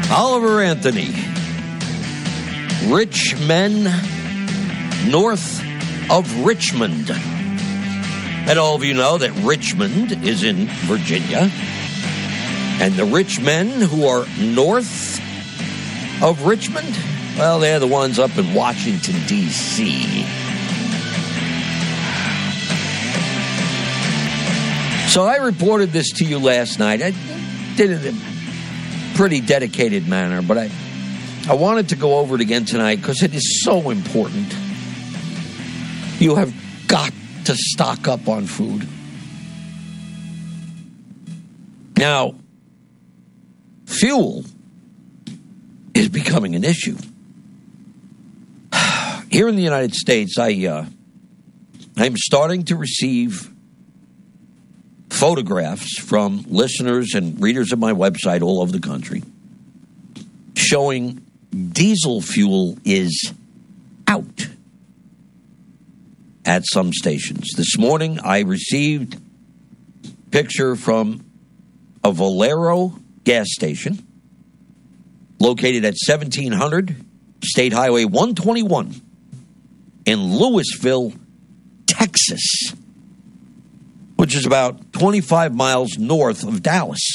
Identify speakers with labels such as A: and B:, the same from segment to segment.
A: Oliver Anthony. Rich men north of Richmond. And all of you know that Richmond is in Virginia. And the rich men who are north of Richmond, well, they're the ones up in Washington, D.C. So I reported this to you last night. I did it in a pretty dedicated manner, but I wanted to go over it again tonight because it is so important. You have got to stock up on food. Now, fuel is becoming an issue. Here in the United States, I'm starting to receive photographs from listeners and readers of my website all over the country showing diesel fuel is out at some stations. This morning, I received a picture from a Valero gas station located at 1700 State Highway 121 in Louisville, Texas, which is about 25 miles north of Dallas.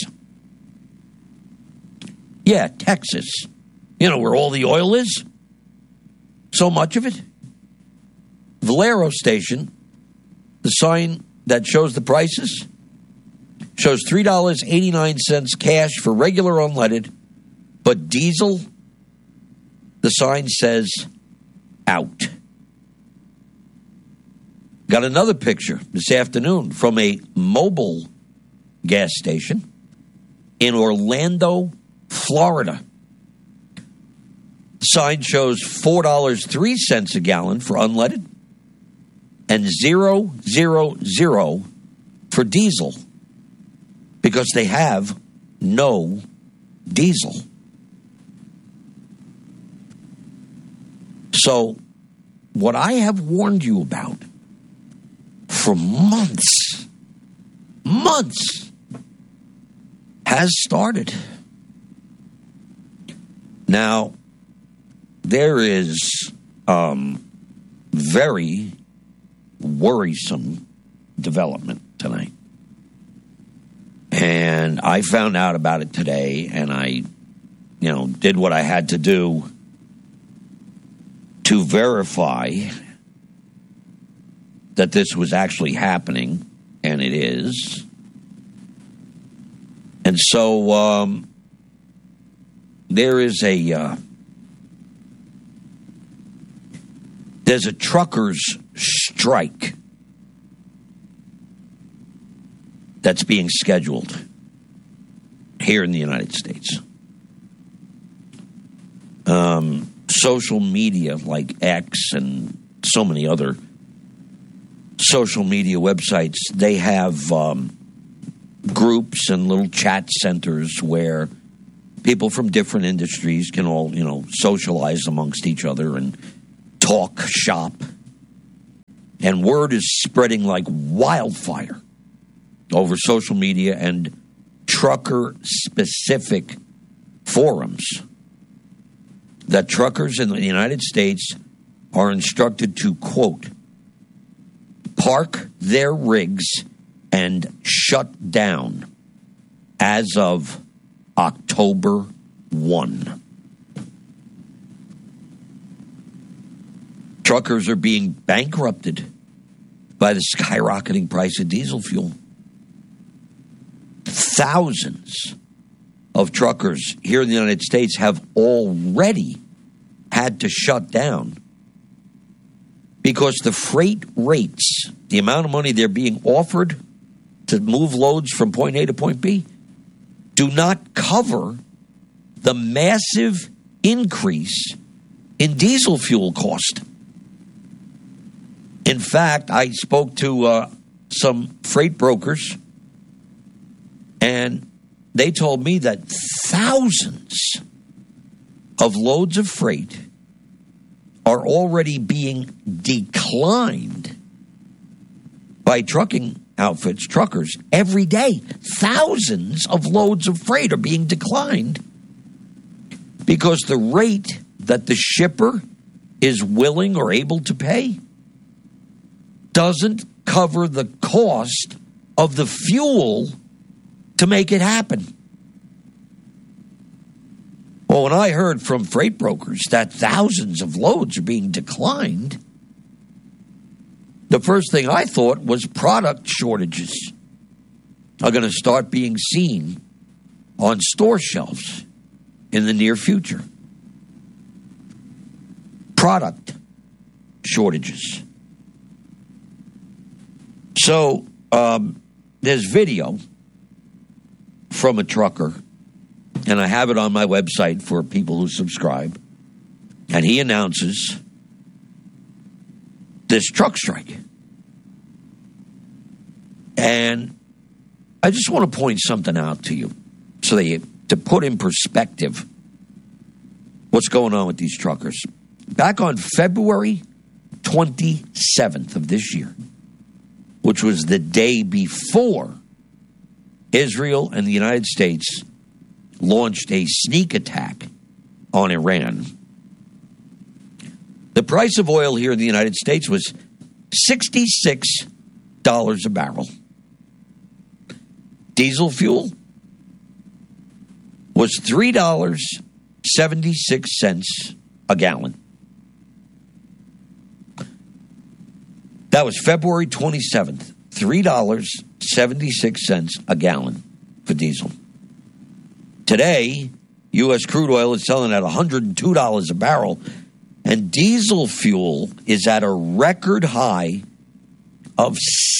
A: Yeah, Texas. You know where all the oil is? So much of it. Valero station, the sign that shows the prices, shows $3.89 cash for regular unleaded, but diesel, the sign says out. Got another picture this afternoon from a mobile gas station in Orlando, Florida. The sign shows $4.03 a gallon for unleaded and 000 for diesel because they have no diesel. So what I have warned you about for months has started. Now, there is very worrisome development tonight. And I found out about it today, and I, did what I had to do to verify that this was actually happening, and it is. And so there's a truckers' strike that's being scheduled here in the United States. Social media like X and so many other social media websites, they have groups and little chat centers where people from different industries can all, socialize amongst each other and talk shop. And word is spreading like wildfire over social media and trucker-specific forums that truckers in the United States are instructed to, quote, park their rigs and shut down as of October 1. Truckers are being bankrupted by the skyrocketing price of diesel fuel. Thousands of truckers here in the United States have already had to shut down because the freight rates, the amount of money they're being offered to move loads from point A to point B, do not cover the massive increase in diesel fuel cost. In fact, I spoke to some freight brokers, and they told me that thousands of loads of freight are already being declined by trucking outfits, truckers, every day. Thousands of loads of freight are being declined because the rate that the shipper is willing or able to pay doesn't cover the cost of the fuel to make it happen. Well, when I heard from freight brokers that thousands of loads are being declined, the first thing I thought was product shortages are going to start being seen on store shelves in the near future. Product shortages. So there's video from a trucker, and I have it on my website for people who subscribe, and he announces this truck strike. And I just want to point something out to you so that to put in perspective what's going on with these truckers. Back on February 27th of this year, which was the day before Israel and the United States launched a sneak attack on Iran, the price of oil here in the United States was $66 a barrel. Diesel fuel was $3.76 a gallon. That was February 27th, $3.76 a gallon for diesel. Today, U.S. crude oil is selling at $102 a barrel, and diesel fuel is at a record high of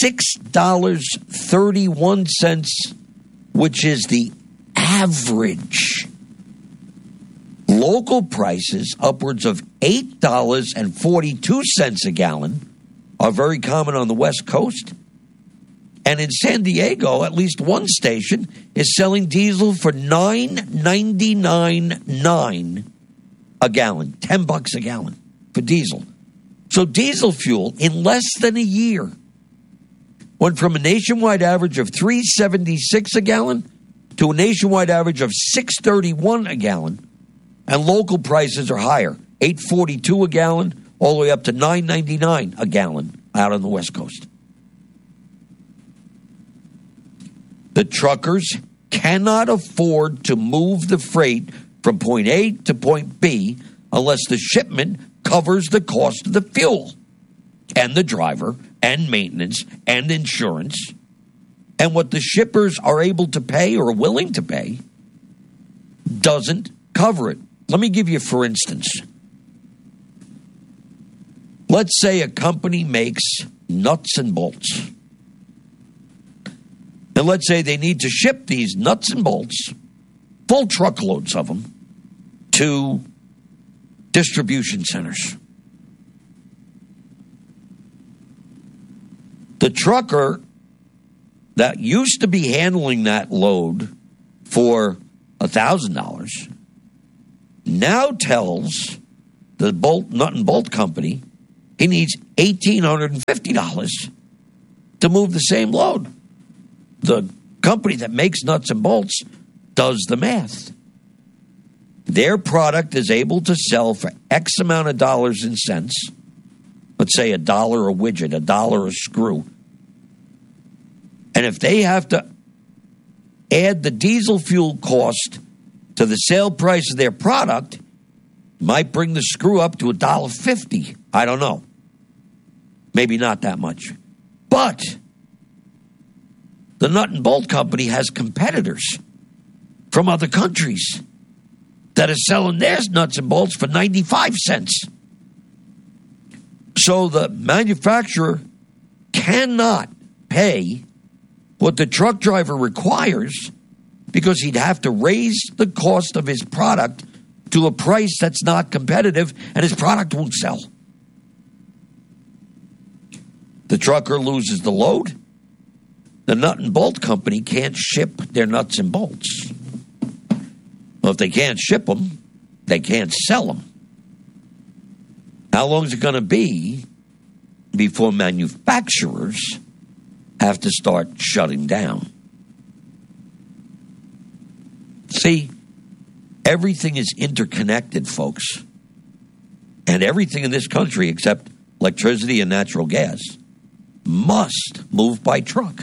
A: $6.31, which is the average. Local prices, upwards of $8.42 a gallon, are very common on the West Coast. And in San Diego, at least one station is selling diesel for $9.99 a gallon, $10 a gallon for diesel. So diesel fuel, in less than a year, went from a nationwide average of $3.76 a gallon to a nationwide average of $6.31 a gallon. And local prices are higher, $8.42 a gallon, all the way up to $9.99 a gallon out on the West Coast. The truckers cannot afford to move the freight from point A to point B unless the shipment covers the cost of the fuel and the driver and maintenance and insurance. And what the shippers are able to pay or willing to pay doesn't cover it. Let me give you, for instance, let's say a company makes nuts and bolts. And let's say they need to ship these nuts and bolts, full truckloads of them, to distribution centers. The trucker that used to be handling that load for $1,000 now tells the nut and bolt company he needs $1,850 to move the same load. The company that makes nuts and bolts does the math. Their product is able to sell for X amount of dollars and cents. Let's say $1 a widget, $1 a screw. And if they have to add the diesel fuel cost to the sale price of their product, might bring the screw up to $1.50. I don't know. Maybe not that much. But the nut and bolt company has competitors from other countries that are selling their nuts and bolts for 95 cents. So the manufacturer cannot pay what the truck driver requires because he'd have to raise the cost of his product to a price that's not competitive, and his product won't sell. The trucker loses the load. The nut and bolt company can't ship their nuts and bolts. Well, if they can't ship them, they can't sell them. How long is it going to be before manufacturers have to start shutting down? See, Everything is interconnected, folks. And everything in this country, except electricity and natural gas, must move by truck.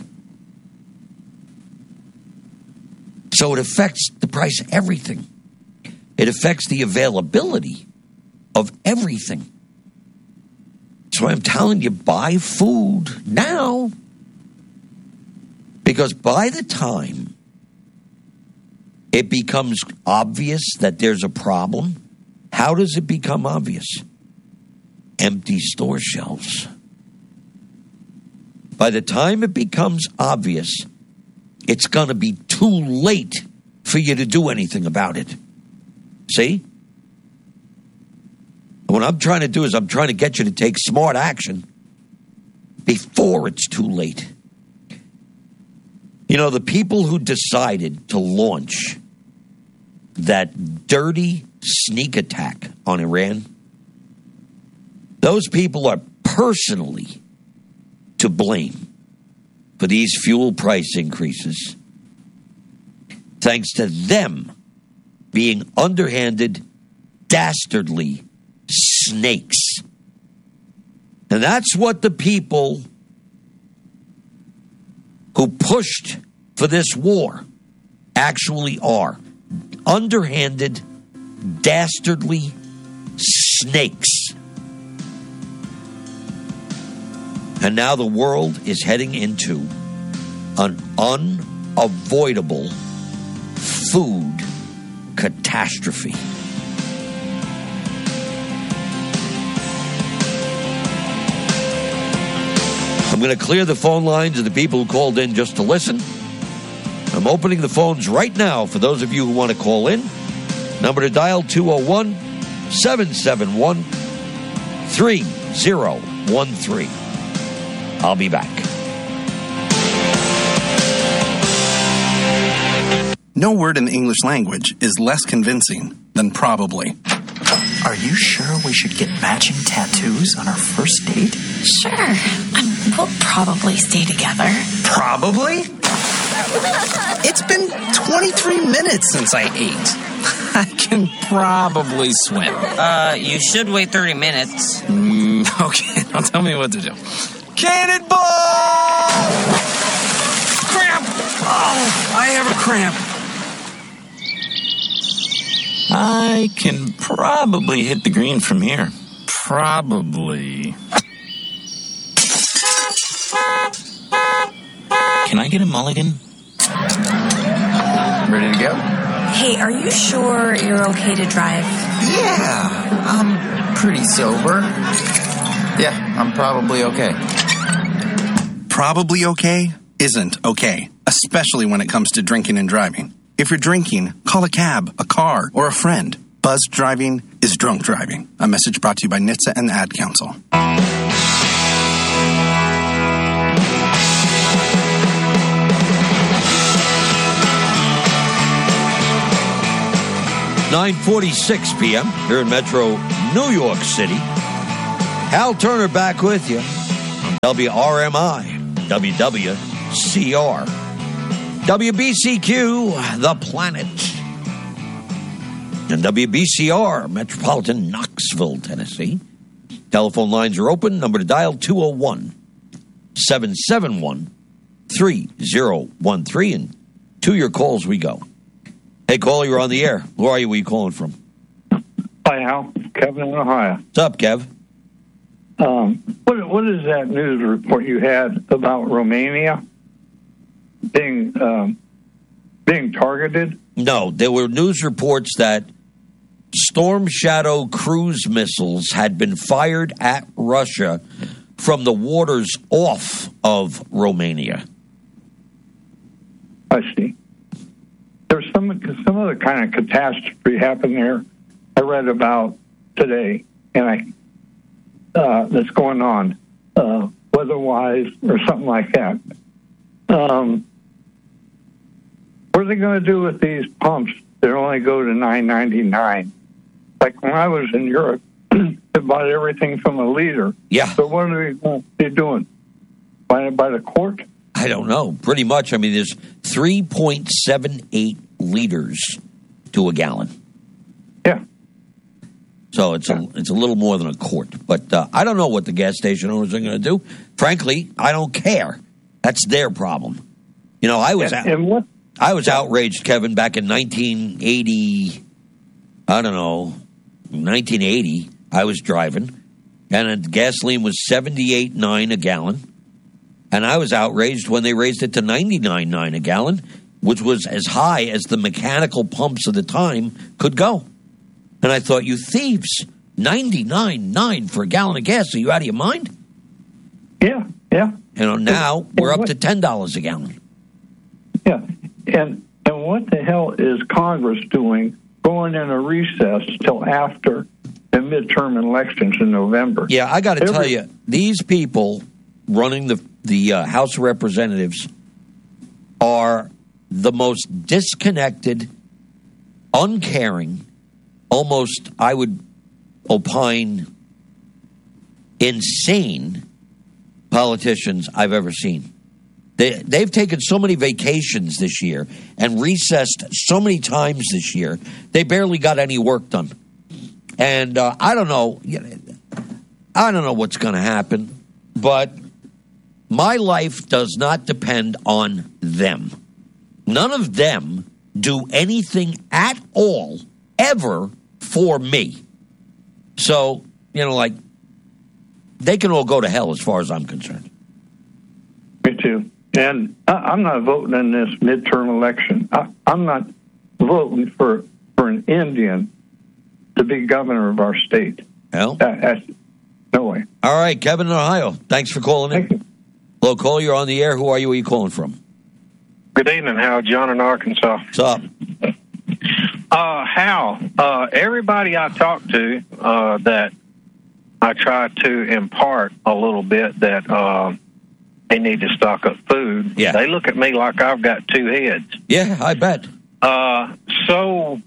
A: So it affects the price of everything. It affects the availability of everything. That's why I'm telling you, buy food now. Because by the time it becomes obvious that there's a problem, how does it become obvious? Empty store shelves. By the time it becomes obvious, it's going to be too late for you to do anything about it. See? What I'm trying to do is I'm trying to get you to take smart action before it's too late. You know, the people who decided to launch that dirty sneak attack on Iran, those people are personally to blame for these fuel price increases, thanks to them being underhanded, dastardly snakes. And that's what the people who pushed for this war actually are. Underhanded, dastardly snakes. And now the world is heading into an unavoidable food catastrophe. I'm going to clear the phone lines of the people who called in just to listen. I'm opening the phones right now for those of you who want to call in. Number to dial 201-771-3013. I'll be back.
B: No word in the English language is less convincing than probably.
C: Are you sure we should get matching tattoos on our first date?
D: Sure. We'll probably stay together.
C: Probably?
B: It's been 23 minutes since I ate. I can probably swim.
E: You should wait 30 minutes.
B: Okay, now tell me what to do. Cannonball! Cramp! Oh, I have a cramp. I can probably hit the green from here. Probably. Can I get a mulligan? Ready to go?
D: Hey, are you sure you're okay to drive?
C: Yeah, I'm pretty sober. Yeah, I'm probably okay.
B: Probably okay isn't okay, especially when it comes to drinking and driving. If you're drinking, call a cab, a car, or a friend. Buzzed driving is drunk driving. A message brought to you by NHTSA and the Ad Council.
A: (9:46 p.m. here in Metro New York City. Hal Turner back with you. WRMI, WWCR, WBCQ, The Planet, and WBCR, Metropolitan Knoxville, Tennessee. Telephone lines are open. Number to dial 201-771-3013. And to your calls we go. Hey, caller, you're on the air. Who are you? Where are you calling from?
F: Hi, Hal. Kevin in Ohio.
A: What's up, Kev?
F: What is that news report you had about Romania being targeted?
A: No, there were news reports that Storm Shadow cruise missiles had been fired at Russia from the waters off of Romania.
F: I see. There's some other kind of catastrophe happened there I read about today, and that's going on weather-wise or something like that. What are they going to do with these pumps that only go to $9.99? Like when I was in Europe, they bought everything from a liter.
A: Yeah.
F: So what are they doing? By the quart?
A: I don't know. Pretty much. I mean, there's 3.78 liters to a gallon.
F: Yeah.
A: So it's a little more than a quart. But I don't know what the gas station owners are going to do. Frankly, I don't care. That's their problem. You know, I was outraged, Kevin, back in 1980. I don't know, 1980. I was driving, and gasoline was 78.9 a gallon. And I was outraged when they raised it to 99.9 a gallon, which was as high as the mechanical pumps of the time could go. And I thought, you thieves, 99.9 for a gallon of gas. Are you out of your mind?
F: Yeah.
A: You know, now we're up to $10 a gallon.
F: Yeah. And what the hell is Congress doing going in a recess till after the midterm elections in November?
A: Yeah, I got to tell you, these people running the House of Representatives are the most disconnected, uncaring, almost, I would opine, insane politicians I've ever seen. They've taken so many vacations this year and recessed so many times this year, they barely got any work done. And I don't know what's going to happen, but my life does not depend on them. None of them do anything at all, ever, for me. So, you know, like, they can all go to hell as far as I'm concerned.
F: Me too. And I'm not voting in this midterm election. I'm not voting for an Indian to be governor of our state.
A: Hell?
F: No way.
A: All right, Kevin in Ohio. Thanks for calling in.
F: Thank you.
A: Hello, Cole. You're on the air. Who are you? Where are you calling from?
G: Good evening, Hal. John in Arkansas.
A: What's up?
G: Hal, everybody I talk to that I try to impart a little bit that they need to stock up food, they look at me like I've got two heads.
A: Yeah, I bet.
G: So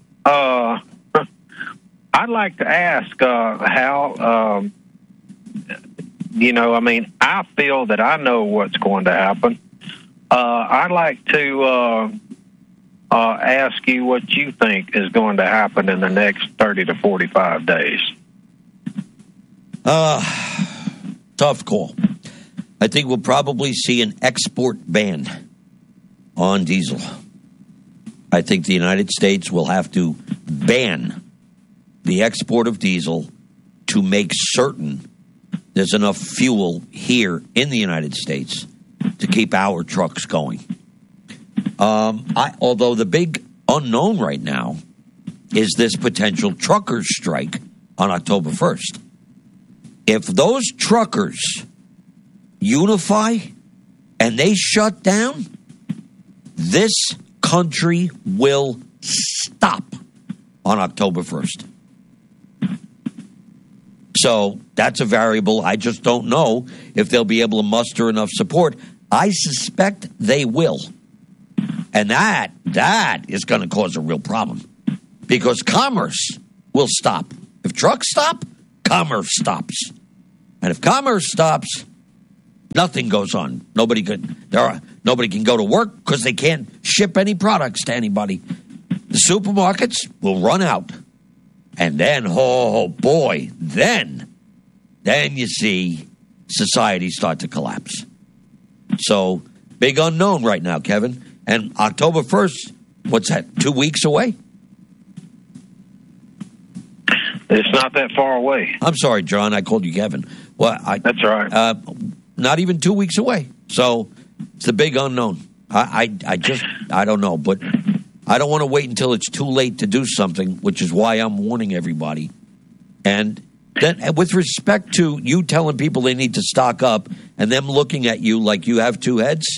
G: I'd like to ask Hal, you know, I mean, I feel that I know what's going to happen. I'd like to ask you what you think is going to happen in the next 30 to 45 days.
A: Tough call. I think we'll probably see an export ban on diesel. I think the United States will have to ban the export of diesel to make certain there's enough fuel here in the United States to keep our trucks going. Although the big unknown right now is this potential truckers' strike on October 1st. If those truckers unify and they shut down, this country will stop on October 1st. So that's a variable. I just don't know if they'll be able to muster enough support. I suspect they will. And that is going to cause a real problem because commerce will stop. If trucks stop, commerce stops. And if commerce stops, nothing goes on. Nobody can go to work because they can't ship any products to anybody. The supermarkets will run out. And then, oh boy, then you see society start to collapse. So, big unknown right now, Kevin. And October 1st, what's that, 2 weeks away?
G: It's not that far away.
A: I'm sorry, John, I called you Kevin. Well,
G: that's all right.
A: Not even 2 weeks away. So, it's the big unknown. I don't know, but I don't want to wait until it's too late to do something, which is why I'm warning everybody. And then with respect to you telling people they need to stock up and them looking at you like you have two heads,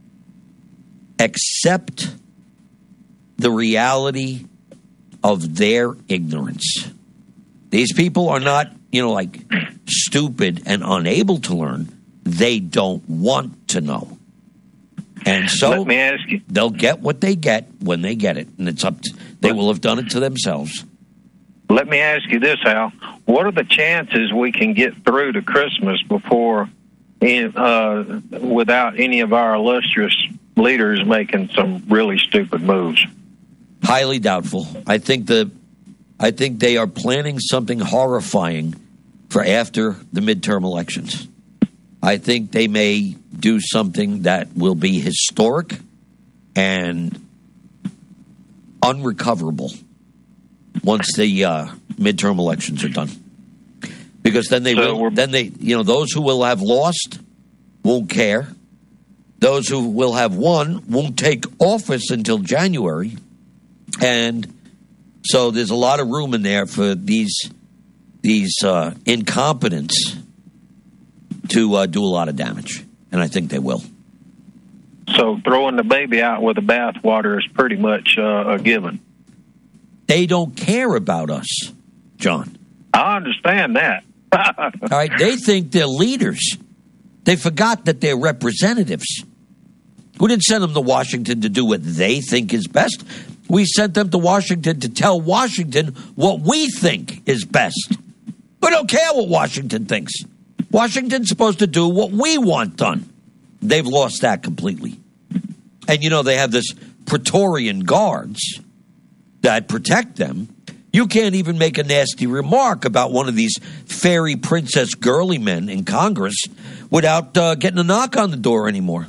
A: accept the reality of their ignorance. These people are not, like stupid and unable to learn. They don't want to know. And so
G: let me ask you,
A: they'll get what they get when they get it. And it's up to, they will have done it to themselves.
G: Let me ask you this, Al. What are the chances we can get through to Christmas before, without any of our illustrious leaders making some really stupid moves?
A: Highly doubtful. I think the I think they are planning something horrifying for after the midterm elections. I think they may do something that will be historic and unrecoverable once the midterm elections are done. Because then those who will have lost won't care. Those who will have won won't take office until January. And so there's a lot of room in there for these incompetents to do a lot of damage. And I think they will.
G: So throwing the baby out with the bathwater is pretty much a given.
A: They don't care about us, John.
G: I understand that.
A: All right, they think they're leaders. They forgot that they're representatives. We didn't send them to Washington to do what they think is best. We sent them to Washington to tell Washington what we think is best. We don't care what Washington thinks. Washington's supposed to do what we want done. They've lost that completely. And, they have this Praetorian guards that protect them. You can't even make a nasty remark about one of these fairy princess girly men in Congress without getting a knock on the door anymore.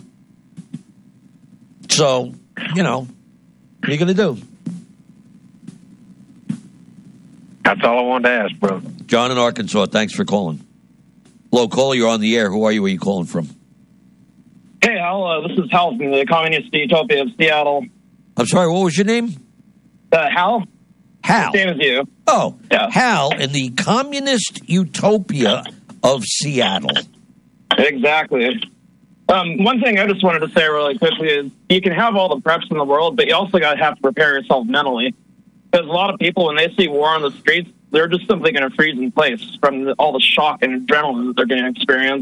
A: So, what are you going to do?
G: That's all I wanted to ask, bro.
A: John in Arkansas, thanks for calling. Hello, caller, you're on the air. Who are you? Where are you calling from?
H: Hey, Hal. This is Hal from the Communist Utopia of Seattle.
A: I'm sorry, what was your name?
H: Hal.
A: Hal.
H: Same as you.
A: Oh,
H: yeah.
A: Hal in the Communist Utopia of Seattle.
H: Exactly. One thing I just wanted to say really quickly is you can have all the preps in the world, but you also got to have to prepare yourself mentally. Because a lot of people, when they see war on the streets, they're just simply going to freeze in place from all the shock and adrenaline that they're going to experience.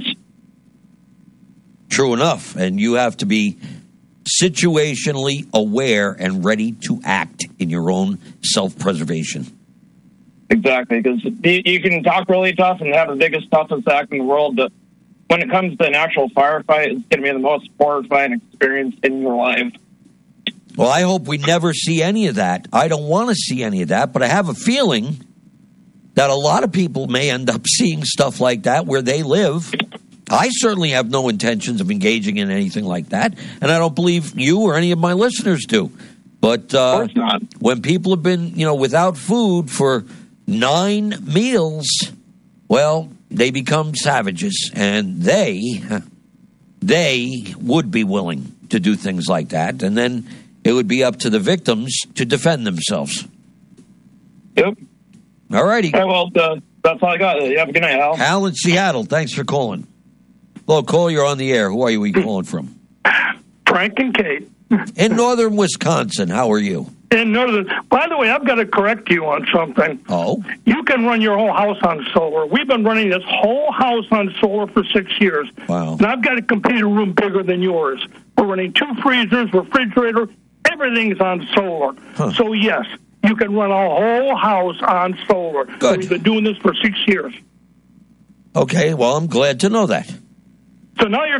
A: True enough. And you have to be situationally aware and ready to act in your own self-preservation.
H: Exactly, because you can talk really tough and have the biggest, toughest act in the world, but when it comes to an actual firefight, it's going to be the most horrifying experience in your life.
A: Well, I hope we never see any of that. I don't want to see any of that, but I have a feeling that a lot of people may end up seeing stuff like that where they live. I certainly have no intentions of engaging in anything like that, and I don't believe you or any of my listeners do. But
H: of course not.
A: When people have been, without food for 9 meals, well, they become savages, and they would be willing to do things like that, and then it would be up to the victims to defend themselves.
H: Yep.
A: All righty.
H: Okay, well, that's all I got. You have a good night, Hal.
A: Hal in Seattle, thanks for calling. Hello, Cole, you're on the air. Who are you calling from?
I: Frank and Kate.
A: In northern Wisconsin, how are you?
I: In northern. By the way, I've got to correct you on something.
A: Oh?
I: You can run your whole house on solar. We've been running this whole house on solar for 6 years.
A: Wow.
I: And I've got a computer room bigger than yours. We're running 2 freezers, refrigerator, everything's on solar.
A: Huh.
I: So, yes, you can run a whole house on solar.
A: Good.
I: We've been doing this for 6 years.
A: Okay, well, I'm glad to know that.
I: So now you're